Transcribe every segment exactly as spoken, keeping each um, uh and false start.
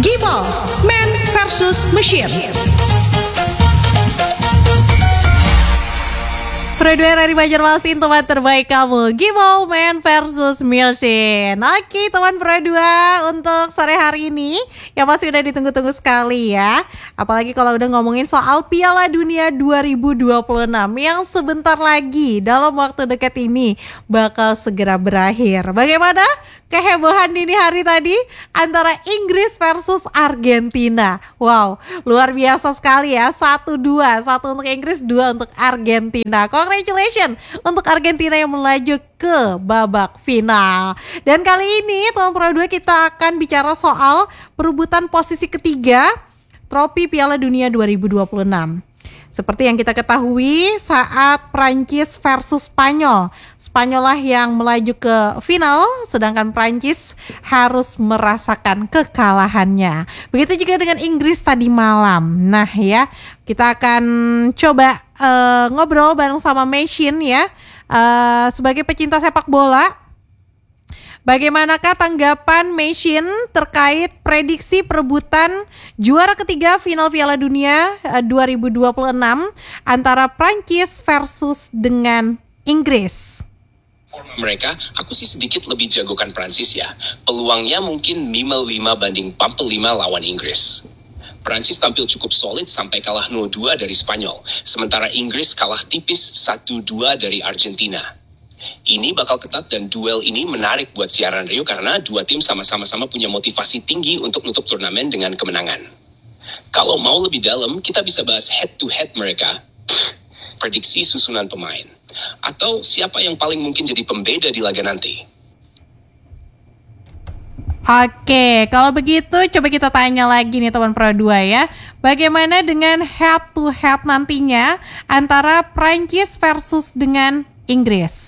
Gibol, Man versus Machine. Pro dua dari Banjarmasin, teman terbaik kamu. Gibol, Man versus Machine. Oke teman Pro dua, untuk sore hari ini yang pasti udah ditunggu-tunggu sekali ya. Apalagi kalau udah ngomongin soal Piala Dunia dua ribu dua puluh enam yang sebentar lagi dalam waktu dekat ini bakal segera berakhir. Bagaimana kehebohan dini hari tadi antara Inggris versus Argentina? Wow, luar biasa sekali ya. Satu dua, satu untuk Inggris, dua untuk Argentina. Congratulations untuk Argentina yang melaju ke babak final. Dan kali ini tahun Pro dua kita akan bicara soal perebutan posisi ketiga trofi Piala Dunia dua ribu dua puluh enam. Seperti yang kita ketahui saat Prancis versus Spanyol, Spanyol lah yang melaju ke final, sedangkan Prancis harus merasakan kekalahannya. Begitu juga dengan Inggris tadi malam. Nah ya, kita akan coba uh, ngobrol bareng sama Machine ya, uh, sebagai pecinta sepak bola. Bagaimanakah tanggapan Machine terkait prediksi perebutan juara ketiga final Piala Dunia dua ribu dua puluh enam antara Prancis versus dengan Inggris? Forma mereka, aku sih sedikit lebih jagokan Prancis ya. Peluangnya mungkin lima lima banding empat puluh lima lawan Inggris. Prancis tampil cukup solid sampai kalah nol dua dari Spanyol, sementara Inggris kalah tipis satu dua dari Argentina. Ini bakal ketat dan duel ini menarik buat siaran Rio karena dua tim sama-sama punya motivasi tinggi untuk menutup turnamen dengan kemenangan. Kalau mau lebih dalam, kita bisa bahas head to head mereka, prediksi susunan pemain, atau siapa yang paling mungkin jadi pembeda di laga nanti. Oke, kalau begitu coba kita tanya lagi nih teman Pro dua ya. Bagaimana dengan head to head nantinya antara Prancis versus dengan Inggris?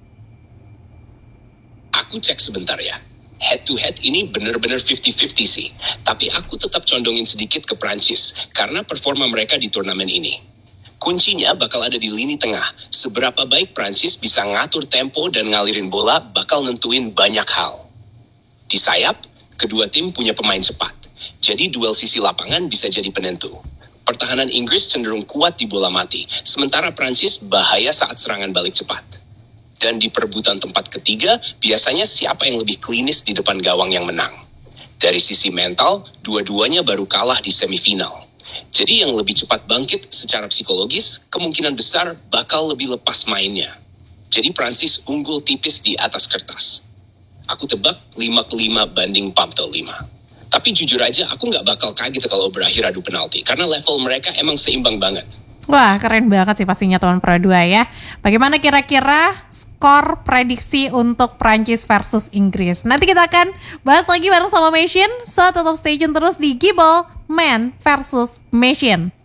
Aku cek sebentar ya. Head to head ini bener-bener lima puluh lima puluh sih. Tapi aku tetap condongin sedikit ke Prancis karena performa mereka di turnamen ini. Kuncinya bakal ada di lini tengah. Seberapa baik Prancis bisa ngatur tempo dan ngalirin bola bakal nentuin banyak hal. Di sayap, kedua tim punya pemain cepat. Jadi duel sisi lapangan bisa jadi penentu. Pertahanan Inggris cenderung kuat di bola mati, sementara Prancis bahaya saat serangan balik cepat. Dan di perebutan tempat ketiga, biasanya siapa yang lebih klinis di depan gawang yang menang. Dari sisi mental, dua-duanya baru kalah di semifinal. Jadi yang lebih cepat bangkit secara psikologis, kemungkinan besar bakal lebih lepas mainnya. Jadi Prancis unggul tipis di atas kertas. Aku tebak lima puluh lima banding empat puluh lima. Tapi jujur aja, aku nggak bakal kaget kalau berakhir adu penalti, karena level mereka emang seimbang banget. Wah, keren banget sih pastinya teman Pro dua ya. Bagaimana kira-kira skor prediksi untuk Prancis versus Inggris? Nanti kita akan bahas lagi bareng sama Machine. So, tetap stay tune terus di Gibol, Man versus Machine.